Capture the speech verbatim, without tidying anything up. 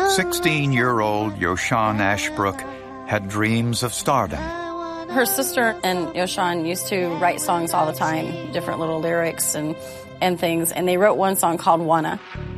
sixteen-year-old Yoshan Ashbrook had dreams of stardom. Her sister and Yoshan used to write songs all the time, different little lyrics and, and things, and they wrote one song called Wanna.